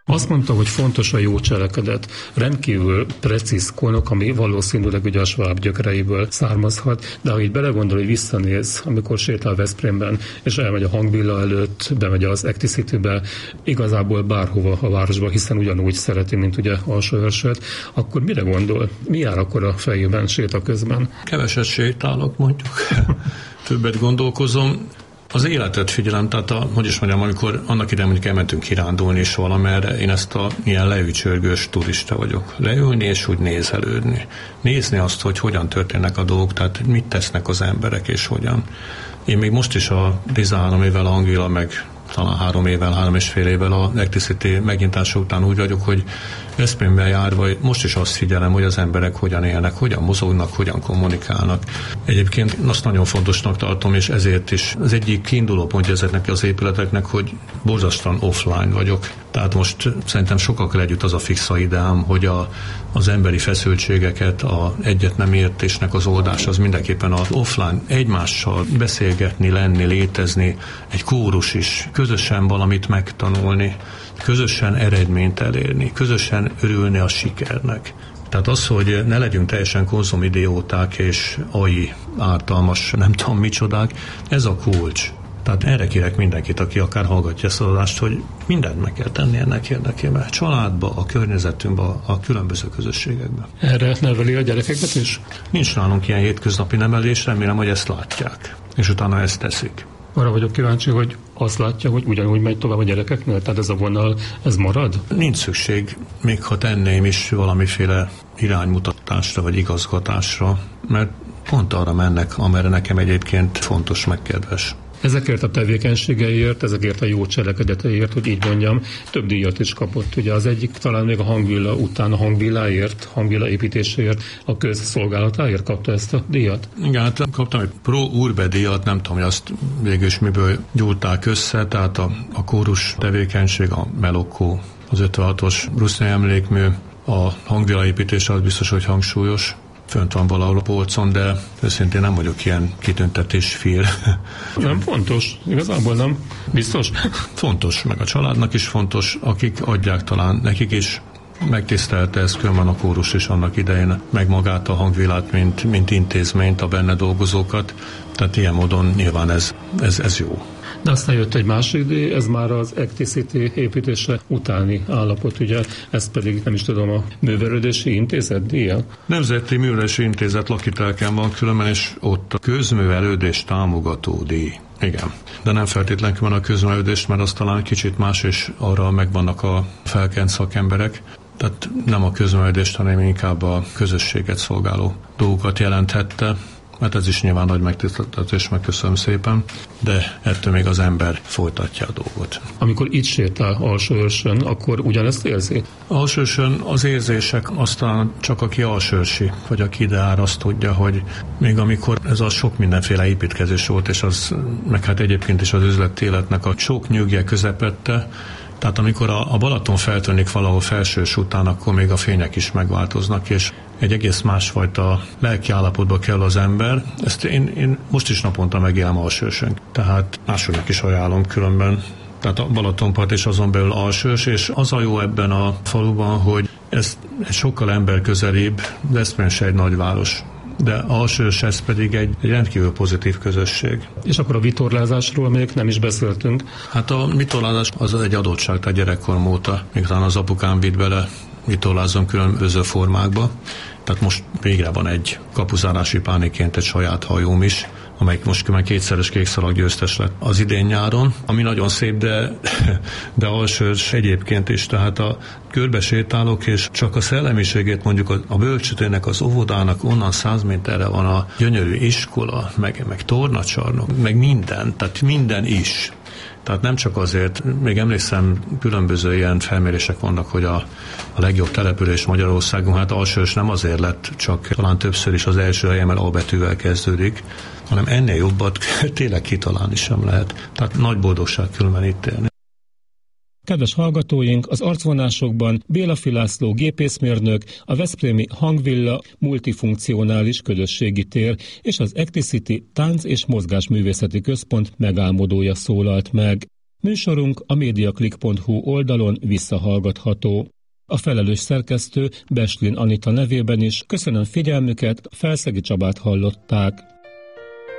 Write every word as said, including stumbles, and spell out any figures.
Azt mondta, hogy fontos a jó cselekedet. Rendkívül precíz konok, ami valószínűleg ugye a sváb gyökereiből származhat, de ha így belegondol, hogy visszanéz, amikor sétál Veszprémben, és elmegy a Hangvilla előtt, bemegy az Acticity-be, igazából bárhova a városba, hiszen ugyanúgy szereti, mint ugye Alsóörsöt, akkor mire gondol? Mi jár akkor a fejében séta közben? Keveset sétálok, mondjuk. Többet gondolkozom. Az életet figyelem, tehát a, hogy is mondjam, amikor annak idején mondjuk elmentünk kirándulni is valamerre, én ezt a ilyen leücsörgős turista vagyok. Leülni és úgy nézelődni. Nézni azt, hogy hogyan történnek a dolgok, tehát mit tesznek az emberek és hogyan. Én még most is a tizenhárom évvel a Hangvilla, meg talán három évvel, három és fél évvel a Acticity megnyitása után úgy vagyok, hogy Veszprémben járva most is azt figyelem, hogy az emberek hogyan élnek, hogyan mozognak, hogyan kommunikálnak. Egyébként azt nagyon fontosnak tartom, és ezért is az egyik kiinduló pontja ezeknek az épületeknek, hogy borzasztóan offline vagyok. Tehát most szerintem sokakkal együtt az a fixa ideám, hogy a, az emberi feszültségeket, a egyet nem értésnek az oldás az mindenképpen az offline, egymással beszélgetni, lenni, létezni, egy kórus is, közösen valamit megtanulni, közösen eredményt elérni, közösen örülni a sikernek. Tehát az, hogy ne legyünk teljesen konzumidióták és ai ártalmas, nem tudom micsodák, ez a kulcs. Tehát erre kérek mindenkit, aki akár hallgatja ezt az adást, hogy mindent meg kell tenni ennek érdekében. A családba, a környezetünkbe, a különböző közösségekben. Erre neveli a gyerekeket is? Nincs nálunk ilyen hétköznapi nevelés, remélem, hogy ezt látják, és utána ezt teszik. Arra vagyok kíváncsi, hogy azt látja, hogy ugyanúgy megy tovább a gyerekeknél? Tehát ez a vonal, ez marad? Nincs szükség, még ha tenném is valamiféle iránymutatásra vagy igazgatásra, mert pont arra mennek, amerre nekem egyébként fontos, meg kedves. Ezekért a tevékenységeiért, ezekért a jó cselekedeteiért, hogy így mondjam, több díjat is kapott. Ugye az egyik talán még a Hangvilla után a Hangvilláért, Hangvilla építéséért, a közszolgálatáért kapta ezt a díjat. Igen, hát kaptam egy Pro Urbe díjat, nem tudom, hogy azt végül is miből gyúrták össze, tehát a, a kórus tevékenység, a Melokkó, az ötvenhatos Brusznyi emlékmű, a Hangvilla építése az biztos, hogy hangsúlyos. Fönt van valahol a polcon, de őszintén nem vagyok ilyen kitüntetésfél. Nem fontos, igazából nem. Biztos? Fontos, meg a családnak is fontos, akik adják talán nekik is. Megtisztelte ez különben a kórus is annak idején, meg magát a Hangvillát, mint, mint intézményt, a benne dolgozókat. Tehát ilyen módon nyilván ez, ez, ez jó. De aztán jött egy másik díj, ez már az Acticity építése utáni állapot, ugye, ez pedig nem is tudom, a Művelődési Intézet díja? Nemzeti Művelődési Intézet lakitelken van különben, és ott a közművelődés támogató díj. Igen, de nem feltétlenül van a közművelődés, mert az talán kicsit más, és arra megvannak a felkent szakemberek. Tehát nem a közművelődést, hanem inkább a közösséget szolgáló dolgokat jelenthette. Mert ez is nyilván nagy megtiszteltetés, megköszönöm szépen, de ettől még az ember folytatja a dolgot. Amikor itt sétál Alsóörsön, akkor ugyanezt érzi? Alsóörsön az érzések aztán csak aki alsóörsi, vagy aki ide áll, azt tudja, hogy még amikor ez a sok mindenféle építkezés volt, és az, meg hát egyébként is az üzleti életnek a sok nyugje közepette, tehát amikor a, a Balaton feltűnik valahol felsős után, akkor még a fények is megváltoznak, és egy egész másfajta lelki állapotba kell az ember. Ezt én, én most is naponta megélem Alsóörsön. Tehát másoknak is ajánlom különben. Tehát a Balatonpart és azon belül Alsóörs, és az a jó ebben a faluban, hogy ez sokkal emberközelibb, Veszprém se egy nagyváros. De Alsóörs ez pedig egy, egy rendkívül pozitív közösség. És akkor a vitorlázásról még nem is beszéltünk. Hát a vitorlázás az egy adottság, tehát gyerekkorom óta, még talán az apukám vitt bele, vitorlázom különböző formákba. Tehát most végre van egy kapuzárási pániként egy saját hajóm is, amelyik most már kétszeres kékszalag győztes lett az idén nyáron, ami nagyon szép, de, de Alsóörs egyébként is, tehát a körbe sétálok, és csak a szellemiségét mondjuk a, a bölcsőtének, az óvodának, onnan száz méterre van a gyönyörű iskola, meg, meg tornacsarnok, meg minden, tehát minden is. Tehát nem csak azért, még emlékszem, különböző ilyen felmérések vannak, hogy a, a legjobb település Magyarországon, hát Alsóörs nem azért lett, csak talán többször is az első helyen, mert A betűvel kezdődik, hanem ennél jobbat tényleg kitalálni sem lehet. Tehát nagy boldogság különben itt élni. Kedves hallgatóink, az arcvonásokban Béla László gépészmérnök, a veszprémi Hangvilla multifunkcionális közösségi tér és az Acticity Tánc- és Mozgásművészeti Központ megálmodója szólalt meg. Műsorunk a mediaclick pont hu oldalon visszahallgatható. A felelős szerkesztő Beslin Anita nevében is köszönöm figyelmüket, Felszegi Csabát hallották.